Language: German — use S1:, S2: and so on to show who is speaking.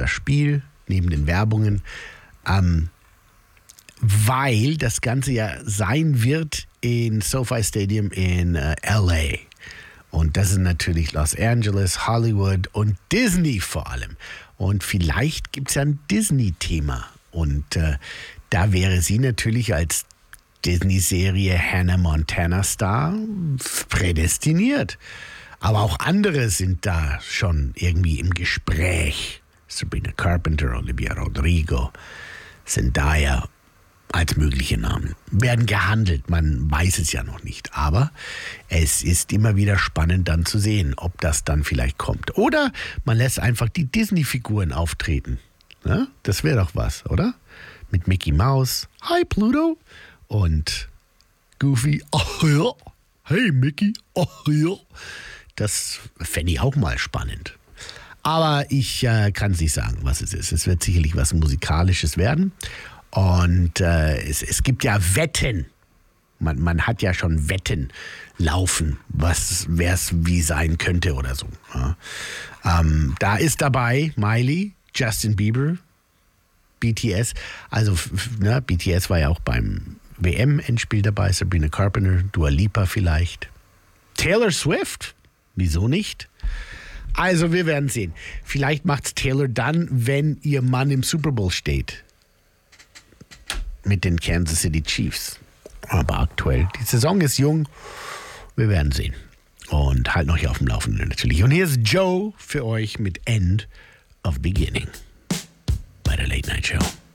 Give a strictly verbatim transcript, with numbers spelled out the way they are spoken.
S1: das Spiel neben den Werbungen, ähm, weil das Ganze ja sein wird in SoFi Stadium in äh, L A. Und das ist natürlich Los Angeles, Hollywood und Disney vor allem. Und vielleicht gibt es ja ein Disney-Thema. Und äh, da wäre sie natürlich als Disney-Serie Hannah Montana-Star prädestiniert. Aber auch andere sind da schon irgendwie im Gespräch. Sabrina Carpenter, Olivia Rodrigo, Zendaya als mögliche Namen. Werden gehandelt, man weiß es ja noch nicht. Aber es ist immer wieder spannend dann zu sehen, ob das dann vielleicht kommt. Oder man lässt einfach die Disney-Figuren auftreten. Ja, das wäre doch was, oder? Mit Mickey Mouse, hi Pluto, und Goofy, ach ja, hey Mickey, ach ja. Das fände ich auch mal spannend. Aber ich äh, kann es nicht sagen, was es ist. Es wird sicherlich was Musikalisches werden. Und äh, es, es gibt ja Wetten. Man, man hat ja schon Wetten laufen, was wer es wie sein könnte oder so. Ja. Ähm, da ist dabei Miley, Justin Bieber, B T S. Also ne, B T S war ja auch beim W M-Endspiel dabei. Sabrina Carpenter, Dua Lipa vielleicht. Taylor Swift, wieso nicht? Also wir werden sehen. Vielleicht macht's Taylor dann, wenn ihr Mann im Super Bowl steht. Mit den Kansas City Chiefs. Aber aktuell, die Saison ist jung. Wir werden sehen. Und halt noch hier auf dem Laufenden natürlich. Und hier ist Joe für euch mit End of Beginning bei der Late Night Show.